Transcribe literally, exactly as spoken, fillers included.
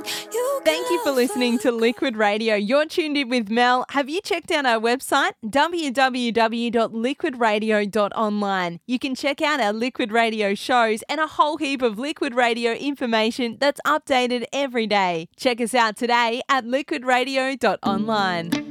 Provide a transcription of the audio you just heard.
Thank you for listening to Liquid Radio. You're tuned in with Mel. Have you checked out our website? w w w dot liquid radio dot online. You can check out our Liquid Radio shows and a whole heap of Liquid Radio information that's updated every day. Check us out today at liquid radio dot online.